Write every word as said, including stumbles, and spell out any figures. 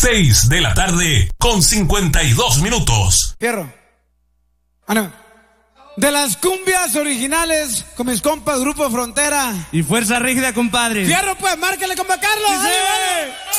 seis de la tarde con cincuenta y dos minutos. Fierro. Ah, no. De las cumbias originales con mis compas Grupo Frontera y Fuerza Rígida, compadre. Fierro, pues, márquele, compa Carlos. Sí, sí.